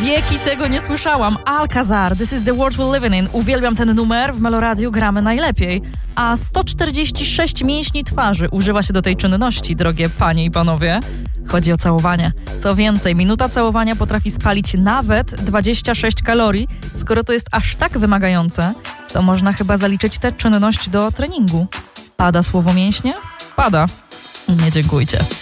wieki tego nie słyszałam. Alcazar, This is the world we're living in. Uwielbiam ten numer, w Meloradiu gramy najlepiej. A 146 mięśni twarzy używa się do tej czynności, drogie panie i panowie. Chodzi o całowanie. Co więcej, minuta całowania potrafi spalić nawet 26 kalorii. Skoro to jest aż tak wymagające, to można chyba zaliczyć tę czynność do treningu. Pada słowo mięśnie? Pada. Nie dziękujcie.